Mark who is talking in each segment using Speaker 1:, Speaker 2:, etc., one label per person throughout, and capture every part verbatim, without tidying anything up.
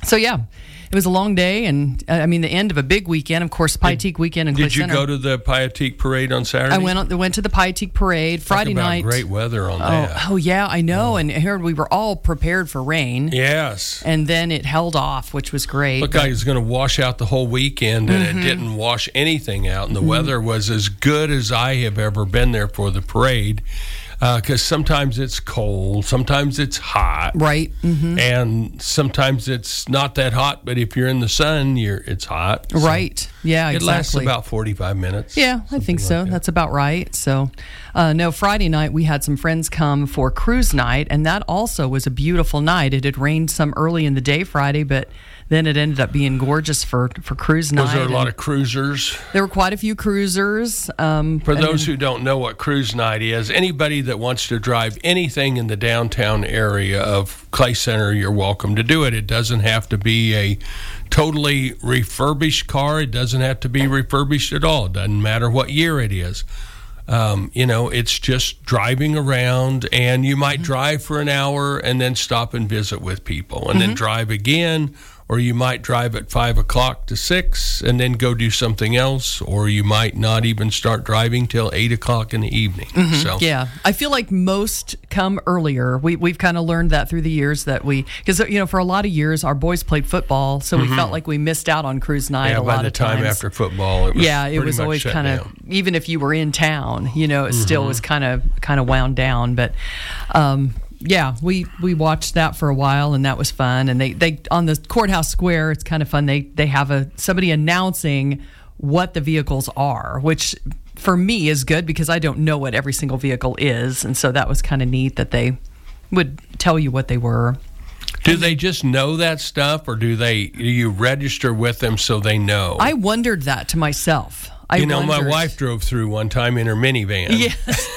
Speaker 1: So, yeah, it was a long day, and, uh, I mean, the end of a big weekend. Of course, Pietique weekend in Clay
Speaker 2: Did you
Speaker 1: Center.
Speaker 2: go to the Pietique Parade on Saturday?
Speaker 1: I went on, went to the Pietique Parade Friday
Speaker 2: Talk about
Speaker 1: night.
Speaker 2: Great weather on
Speaker 1: oh,
Speaker 2: that.
Speaker 1: Oh, yeah, I know. And here we were all prepared for rain.
Speaker 2: Yes.
Speaker 1: And then it held off, which was great.
Speaker 2: Looked like it was going to wash out the whole weekend, and
Speaker 1: Mm-hmm.
Speaker 2: it didn't wash anything out. And the mm-hmm. weather was as good as I have ever been there for the parade. Because uh, sometimes it's cold, sometimes it's hot,
Speaker 1: right? Mm-hmm.
Speaker 2: And sometimes it's not that hot. But if you're in the sun, you're it's hot,
Speaker 1: so right? Yeah,
Speaker 2: it
Speaker 1: exactly.
Speaker 2: lasts about forty-five minutes.
Speaker 1: Yeah, I think so. Like that. That's about right. So, uh, no, Friday night we had some friends come for cruise night, and that also was a beautiful night. It had rained some early in the day Friday, but then it ended up being gorgeous for, for cruise night.
Speaker 2: Was there a lot of cruisers?
Speaker 1: There were quite a few cruisers. Um,
Speaker 2: for those
Speaker 1: then,
Speaker 2: who don't know what cruise night is, anybody that wants to drive anything in the downtown area of Clay Center, you're welcome to do it. It doesn't have to be a totally refurbished car. It doesn't have to be refurbished at all. It doesn't matter what year it is. Um, you know, it's just driving around, and you might mm-hmm. drive for an hour and then stop and visit with people, and mm-hmm. then drive again. Or you might drive at five o'clock to six and then go do something else, or you might not even start driving till eight o'clock in the evening.
Speaker 1: Mm-hmm.
Speaker 2: So
Speaker 1: yeah, I feel like most come earlier. We we've kind of learned that through the years that we because you know for a lot of years our boys played football, so
Speaker 2: mm-hmm.
Speaker 1: we felt like we missed out on cruise night
Speaker 2: yeah,
Speaker 1: a lot
Speaker 2: by the
Speaker 1: of
Speaker 2: time
Speaker 1: times.
Speaker 2: after football, it was
Speaker 1: yeah, it was always kind of even if you were in town, you know, it mm-hmm. still was kind of kind of wound down, but. Um, Yeah, we, we watched that for a while, and that was fun. And they, they on the courthouse square, it's kind of fun. They they have a somebody announcing what the vehicles are, which for me is good because I don't know what every single vehicle is, and so that was kind of neat that they would tell you what they were.
Speaker 2: Do they just know that stuff, or do they do you register with them so they know?
Speaker 1: I wondered that to myself. I
Speaker 2: you know,
Speaker 1: wondered.
Speaker 2: my wife drove through one time in her minivan.
Speaker 1: Yes.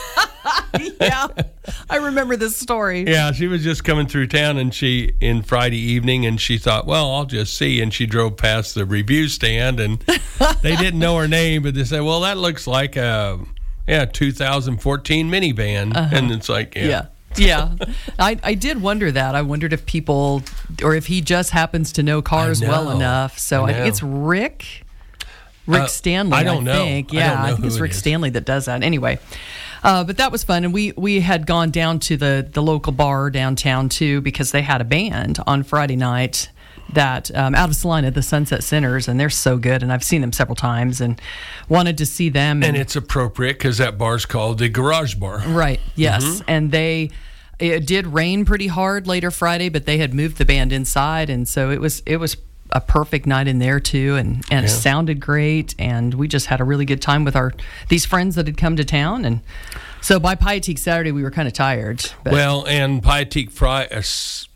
Speaker 1: Yeah, I remember this story.
Speaker 2: Yeah, she was just coming through town, and she in Friday evening, and she thought, well, I'll just see. And she drove past the review stand, and they didn't know her name, but they said, well, that looks like a yeah two thousand fourteen minivan, uh-huh. and it's like yeah.
Speaker 1: yeah. Yeah, I, I did wonder that. I wondered if people, or if he just happens to know cars
Speaker 2: know.
Speaker 1: well enough. So I, I think it's Rick, Rick
Speaker 2: uh,
Speaker 1: Stanley.
Speaker 2: I don't
Speaker 1: I think.
Speaker 2: know.
Speaker 1: Yeah,
Speaker 2: I, don't know
Speaker 1: I think it's
Speaker 2: it
Speaker 1: Rick
Speaker 2: is.
Speaker 1: Stanley that does that. Anyway, uh, but that was fun, and we we had gone down to the the local bar downtown too because they had a band on Friday night. That um, out of Salina, the Sunset Sinners, and they're so good, and I've seen them several times, and wanted to see them.
Speaker 2: And, and it's appropriate because that bar's called the Garage Bar,
Speaker 1: right? Yes,
Speaker 2: mm-hmm.
Speaker 1: and they. It did rain pretty hard later Friday, but they had moved the band inside, and so it was it was a perfect night in there too, and, and
Speaker 2: yeah.
Speaker 1: it sounded great, and we just had a really good time with our these friends that had come to town, and so by Pietique Saturday we were kind of tired. But.
Speaker 2: Well, and Pietique Friday. Uh,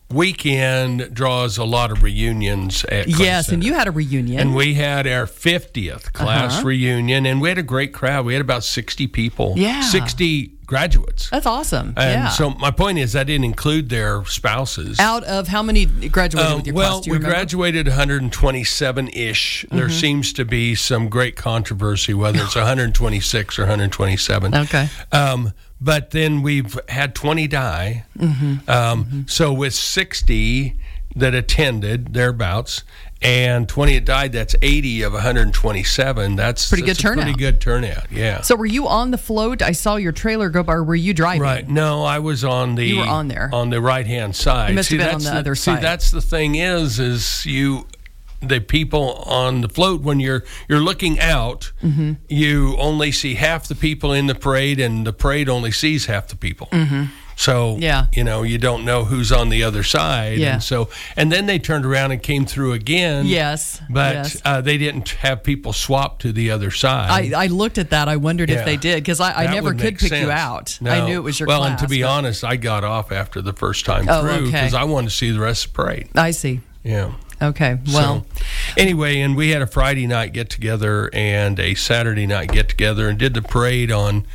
Speaker 2: weekend draws a lot of reunions at Clay
Speaker 1: yes
Speaker 2: Center.
Speaker 1: And you had a reunion,
Speaker 2: and we had our fiftieth class
Speaker 1: uh-huh.
Speaker 2: reunion, and we had a great crowd. We had about sixty people,
Speaker 1: yeah
Speaker 2: sixty graduates.
Speaker 1: That's awesome.
Speaker 2: And
Speaker 1: yeah
Speaker 2: so my point is I didn't include their spouses.
Speaker 1: Out of how many graduated
Speaker 2: um,
Speaker 1: with your
Speaker 2: well
Speaker 1: class? Do you
Speaker 2: we
Speaker 1: remember?
Speaker 2: graduated one hundred twenty-seven-ish. Mm-hmm. There seems to be some great controversy whether it's one hundred twenty-six or one hundred twenty-seven.
Speaker 1: Okay.
Speaker 2: um But then we've had twenty die.
Speaker 1: Mm-hmm.
Speaker 2: Um,
Speaker 1: mm-hmm.
Speaker 2: So with sixty that attended, thereabouts, and twenty that died, that's eighty of one hundred twenty-seven. That's
Speaker 1: pretty
Speaker 2: that's
Speaker 1: good
Speaker 2: a
Speaker 1: turnout.
Speaker 2: Pretty good turnout, yeah.
Speaker 1: So were you on the float? I saw your trailer go by. Or were you driving?
Speaker 2: Right. No, I was on the
Speaker 1: You were on there.
Speaker 2: on the right-hand side.
Speaker 1: You must
Speaker 2: see,
Speaker 1: have been on
Speaker 2: that's
Speaker 1: the other side.
Speaker 2: See, that's the thing is, is you... the people on the float, when you're you're looking out, mm-hmm. you only see half the people in the parade, and the parade only sees half the people.
Speaker 1: Mm-hmm.
Speaker 2: So
Speaker 1: yeah.
Speaker 2: you know you don't know who's on the other side.
Speaker 1: Yeah.
Speaker 2: And so and then they turned around and came through again.
Speaker 1: Yes,
Speaker 2: but
Speaker 1: yes.
Speaker 2: Uh, they didn't have people swap to the other side.
Speaker 1: I, I looked at that. I wondered
Speaker 2: yeah.
Speaker 1: if they did because I, I
Speaker 2: That
Speaker 1: never
Speaker 2: would
Speaker 1: could
Speaker 2: make
Speaker 1: pick
Speaker 2: sense.
Speaker 1: you out.
Speaker 2: No.
Speaker 1: I knew it was your
Speaker 2: well,
Speaker 1: class.
Speaker 2: and to be
Speaker 1: but...
Speaker 2: honest, I got off after the first time
Speaker 1: Oh,
Speaker 2: through
Speaker 1: okay.
Speaker 2: because I wanted to see the rest of the parade.
Speaker 1: I see.
Speaker 2: Yeah.
Speaker 1: Okay, well.
Speaker 2: So, anyway, and we had a Friday night get-together and a Saturday night get-together and did the parade on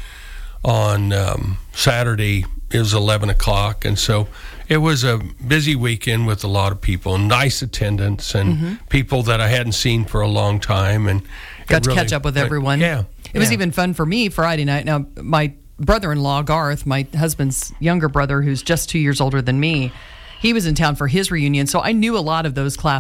Speaker 2: on um, Saturday. It was eleven o'clock, and so it was a busy weekend with a lot of people, nice attendance, and mm-hmm. people that I hadn't seen for a long time. And
Speaker 1: Got to
Speaker 2: really,
Speaker 1: catch up with everyone.
Speaker 2: Yeah.
Speaker 1: It was
Speaker 2: yeah.
Speaker 1: even fun for me Friday night. Now, my brother-in-law, Garth, my husband's younger brother, who's just two years older than me, he was in town for his reunion, so I knew a lot of those class